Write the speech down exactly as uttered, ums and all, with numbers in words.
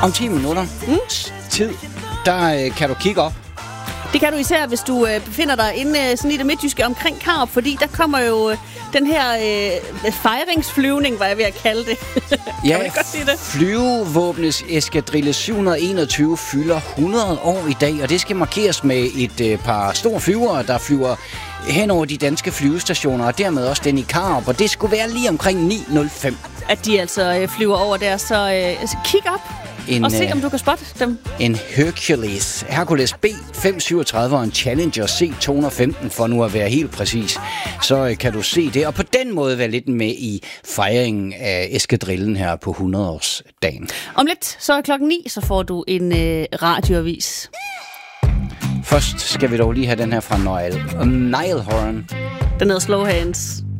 Om ti minutter mm. tid, der øh, kan du kigge op. Det kan du især, hvis du øh, befinder dig inde øh, sådan i det midtjyske omkring Karup, fordi der kommer jo øh, den her øh, fejringsflyvning, hvad jeg vil kalde det. Ja, kan godt sige det? Flyvevåbnets eskadrille syv hundrede og enogtyve fylder hundrede år i dag, og det skal markeres med et øh, par store flyvere, der flyver hen over de danske flyvestationer, og dermed også den i Karup, og det skulle være lige omkring ni nul fem. At de altså øh, flyver over der, så øh, altså, kig op. En, og se, om du kan spotte dem. En Hercules, Hercules B fem syvogtredive og en Challenger C to hundrede og femten, for nu at være helt præcis. Så kan du se det, og på den måde være lidt med i fejringen af eskadrillen her på hundrede-årsdagen. Om lidt, så er klokken ni, så får du en øh, radioavis. Først skal vi dog lige have den her fra Niall, Niall Horan. Den hedder Slow Hands.